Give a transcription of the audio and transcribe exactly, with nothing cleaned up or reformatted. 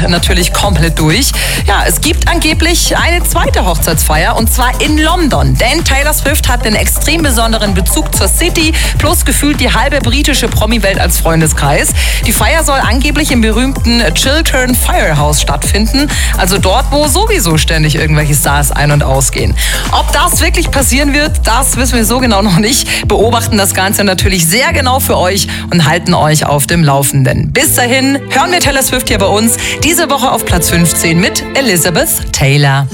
natürlich komplett durch. Ja, es gibt angeblich eine zweite Hochzeitsfeier und zwar in London. Denn Taylor Swift hat einen extrem besonderen Bezug zur City plus gefühlt die halbe britische Promi-Welt als Freundeskreis. Die Feier soll angeblich im berühmten Chiltern Firehouse stattfinden. Also dort, wo sowieso ständig irgendwelche Stars ein- und ausgehen. Ob das wirklich passieren wird, das wissen wir so genau noch nicht. Beobachten das Ganze natürlich sehr genau für euch und halten euch auf dem Laufenden. Bis dahin hören wir Taylor Swift hier bei uns. Diese Woche auf Platz fünfzehn mit Elizabeth Taylor.